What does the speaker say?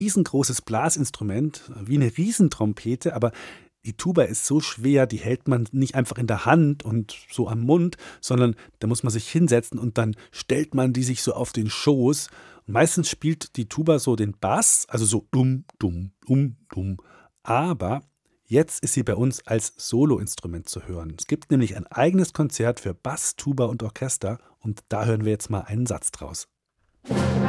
riesengroßes Blasinstrument, wie eine Riesentrompete, aber die Tuba ist so schwer, die hält man nicht einfach in der Hand und so am Mund, sondern da muss man sich hinsetzen und dann stellt man die sich so auf den Schoß. Und meistens spielt die Tuba so den Bass, also so dumm, dumm, dumm, dumm. Aber jetzt ist sie bei uns als Soloinstrument zu hören. Es gibt nämlich ein eigenes Konzert für Bass, Tuba und Orchester und da hören wir jetzt mal einen Satz draus.